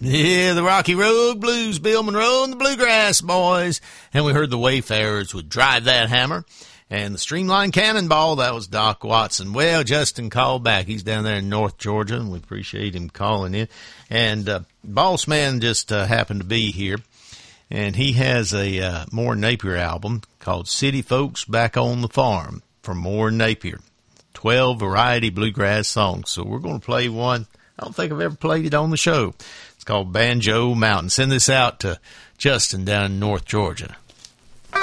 Yeah, the Rocky Road Blues, Bill Monroe and the Bluegrass Boys. And we heard the Wayfarers would Drive That Hammer. And the Streamline Cannonball, that was Doc Watson. Well, Justin called back. He's down there in North Georgia, and we appreciate him calling in. And Boss Man just happened to be here. And he has a Moore Napier album called City Folks Back on the Farm from Moore Napier. 12 variety bluegrass songs. So we're going to play one. I don't think I've ever played it on the show. It's called Banjo Mountain. Send this out to Justin down in North Georgia.